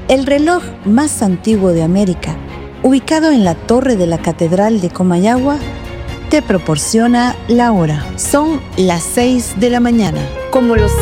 El reloj más antiguo de América, ubicado en la torre de la Catedral de Comayagua, te proporciona la hora. Son las 6 de la mañana. Como los